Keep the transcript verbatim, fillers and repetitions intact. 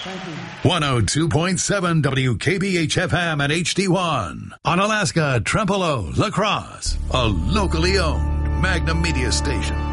Thank you. one oh two point seven W K B H F M at H D one. On Alaska, Trempealeau, La Crosse, a locally owned Magnum Media station.